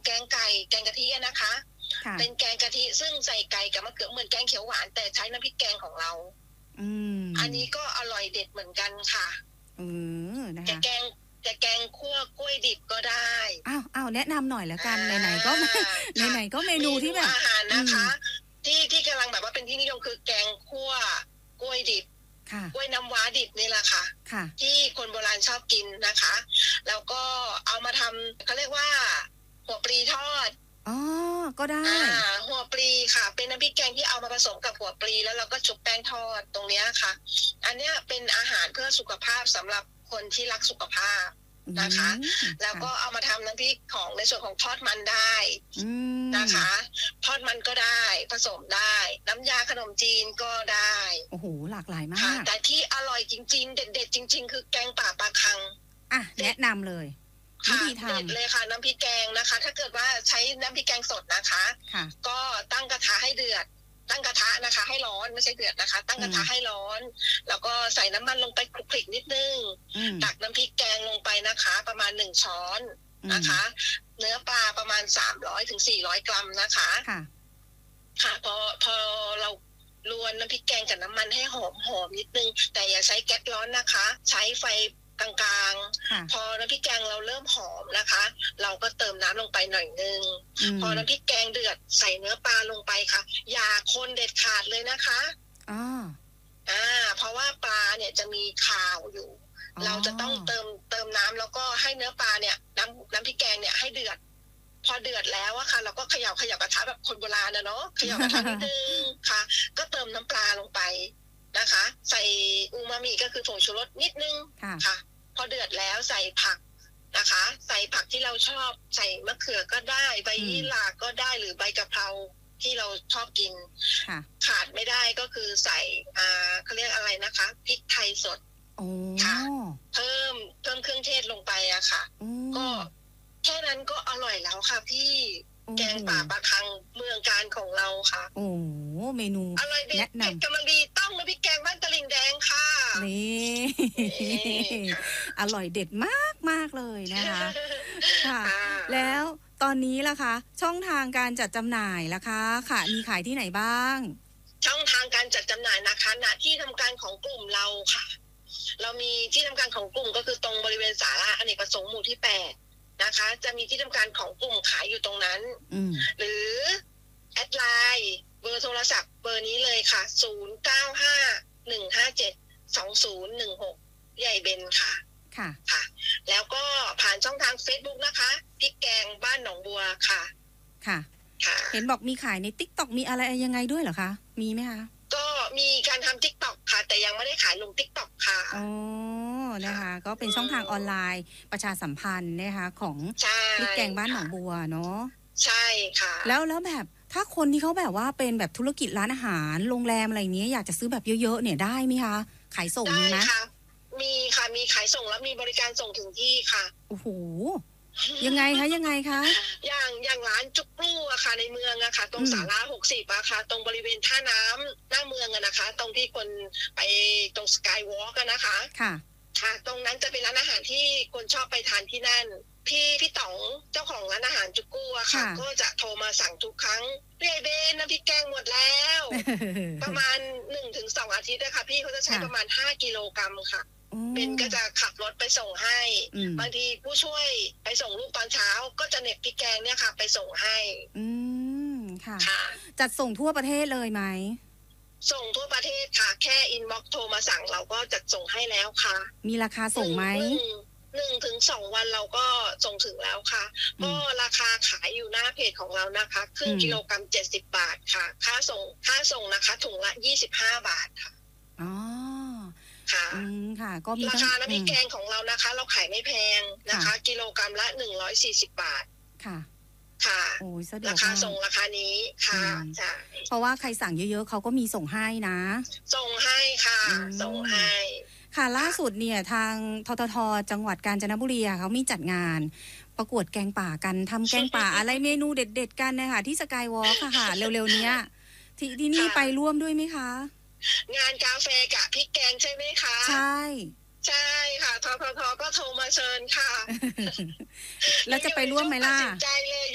แกงไก่แกงกะทินะคะเป็นแกงกะทิซึ่งใส่ไก่กับมะเขือเหมือนแกงเขียวหวานแต่ใช้น้ำพริกแกงของเราอันนี้ก็อร่อยเด็ดเหมือนกันค่ะจะแกงคั่วกล้วยดิบก็ได้อ้าวแนะนำหน่อยแล้วกันไหนๆก็เมนูที่แบบอาหารนะคะที่กำลังแบบว่าเป็นที่นิยมคือแกงคั่วกล้วยดิบกล้วยน้ำว้าดิบนี่แหละค่ะที่คนโบราณชอบกินนะคะแล้วก็เอามาทำเขาเรียกว่าหัวปลีทอดก็ได้หัวปลีค่ะเป็นน้ำพริกแกงที่เอามาผสมกับหัวปลีแล้วเราก็ชุบแป้งทอดตรงนี้ค่ะอันนี้เป็นอาหารเพื่อสุขภาพสำหรับคนที่รักสุขภาพนะคะแล้วก็เอามาทำน้ำพริกของในส่วนของทอดมันได้นะคะทอดมันก็ได้ผสมได้น้ำยาขนมจีนก็ได้โอ้โหหลากหลายมากแต่ที่อร่อยจริงๆเด็ดๆจริงๆคือแกงป่าปลาคังแนะนำเลยค่ะเด็ดเลยค่ะน้ำพริกแกงนะคะถ้าเกิดว่าใช้น้ำพริกแกงสดนะคะก็ตั้งกระทะให้เดือดตั้งกระทะนะคะให้ร้อนไม่ใช่เดือดนะคะตั้งกระทะให้ร้อนแล้วก็ใส่น้ำมันลงไปคลุกคลิกนิดนึงตักน้ำพริกแกงลงไปนะคะประมาณ1 ช้อนนะคะเนื้อปลาประมาณ300 ถึง 400 กรัมนะคะค่ะพอเราลวนน้ำพริกแกงกับน้ำมันให้หอมนิดนึงแต่อย่าใช้แก๊สร้อนนะคะใช้ไฟกลางๆพอน้ำพริกแกงเราเริ่มหอมนะคะเราก็เติมน้ำลงไปหน่อยนึงพอน้ำพริกแกงเดือดใส่เนื้อปลาลงไปค่ะอย่าคนเด็ดขาดเลยนะคะเพราะว่าปลาเนี่ยจะมีคาวอยู่เราจะต้องเติมน้ำแล้วก็ให้เนื้อปลาเนี่ยน้ำพริกแกงเนี่ยให้เดือดพอเดือดแล้วอะค่ะเราก็เขย่ากระทะแบบคนโบราณนะเนาะเขย่ากระทะนิดนึงค่ะก็เติมน้ำปลาลงไปนะคะใส่อูมามิก็คือผงชูรสนิดนึงค่ะพอเดือดแล้วใส่ผักนะคะใส่ผักที่เราชอบใส่มะเขือก็ได้ใบยี่หร่าก็ได้หรือใบกะเพราที่เราชอบกินขาดไม่ได้ก็คือใส่เขาเรียกอะไรนะคะพริกไทยสดค่ะเพิ่มเครื่องเทศลงไปอะค่ะก็แค่นั้นก็อร่อยแล้วค่ะพี่แกงป่าปลาคังเมืองการของเราค่ะโอ้เมนูอร่อยเด็ดกำลังดีต้องน้ำพริกแกงบ้านตะลิงแดงค่ะนี่อร่อยเด็ดมากเลยนะคะค่ะแล้วตอนนี้ล่ะคะช่องทางการจัดจำหน่ายล่ะคะค่ะมีขายที่ไหนบ้างช่องทางการจัดจำหน่ายนะคะณที่ทำการของกลุ่มเราค่ะเรามีที่ทำการของกลุ่มก็คือตรงบริเวณศาลาอเนกประสงค์หมู่ที่8นะคะจะมีที่ทำการของกลุ่มขายอยู่ตรงนั้นหรือแอดไลน์เบอร์โทรศัพท์เบอร์นี้เลยค่ะ0951572016ใหญ่เบนค่ะค่ะแล้วก็ผ่านช่องทาง Facebook นะคะพริกแกงบ้านหนองบัวค่ะค่ะเห็นบอกมีขายใน TikTok มีอะไรยังไงด้วยเหรอคะมีไหมคะก็มีการทำ TikTok ค่ะแต่ยังไม่ได้ขายลง TikTok ค่ะนะคะก็เป็นช่องทางออนไลน์ประชาสัมพันธ์นะคะของพริกแกงบ้านหนองบัวเนาะใช่ค่ะแล้วแบบถ้าคนที่เขาแบบว่าเป็นแบบธุรกิจร้านอาหารโรงแรมอะไรอย่างนี้อยากจะซื้อแบบเยอะๆเนี่ยได้ไหมคะขายส่งมีไหมมีค่ะมีขายส่งแล้วมีบริการส่งถึงที่ค่ะโอ้โหยังไงคะอย่างร้านจุกรูอะค่ะในเมืองอะค่ะตรงศาลา60อะค่ะตรงบริเวณท่าน้ำหน้าเมืองอะนะคะตรงที่คนไปตรงสกายวอล์กอะนะคะค่ะตรงนั้นจะเป็นร้านอาหารที่คนชอบไปทานที่นั่นพี่ต๋องเจ้าของร้านอาหารจุกูอะค่ะก็จะโทรมาสั่งทุกครั้งพี่ไอเบนน้ำพริกแกงหมดแล้วประมาณ 1-2 อาทิตย์นะคะพี่เขาจะใช้ประมาณ5 กิโลกรัมค่ะเป็นก็จะขับรถไปส่งให้บางทีผู้ช่วยไปส่งลูกตอนเช้าก็จะเหน็บพริกแกงเนี่ยค่ะไปส่งให้ค่ะจัดส่งทั่วประเทศเลยไหมส่งทั่วประเทศค่ะแค่อินบ็อกซ์โทรมาสั่งเราก็จัดส่งให้แล้วค่ะมีราคาส่งไหม 1-2 วันเราก็ส่งถึงแล้วค่ะก็ราคาขายอยู่หน้าเพจของเรานะคะครึ่งกิโลกรัม70 บาทค่ะค่าส่งนะคะถุงละ25 บาทค่ะค่ะก็มีราคาน้ำพริกแกงของเรานะคะเราขายไม่แพงนะคะกิโลกรัมละ140 บาทค่ะโอ้ยสะดวกราคาส่งราคานี้ค่ะใช่เพราะว่าใครสั่งเยอะๆเขาก็มีส่งให้นะส่งให้ค่ะส่งให้ค่ะล่าสุดเนี่ยทางททท.จังหวัดกาญจนบุรีเขามีจัดงานประกวดแกงป่ากันทำแกงป่าอะไรเมนูเด็ดๆกันนะคะที่สกายวอล์กค่ะเร็วๆเนี้ยที่นี่ไปร่วมด้วยไหมคะงานกาแฟกับพริกแกงใช่ไหมคะใช่ค่ะททท.ก็โทรมาเชิญค่ะแล้วจะไปร่วมไหมล่ะใจเลย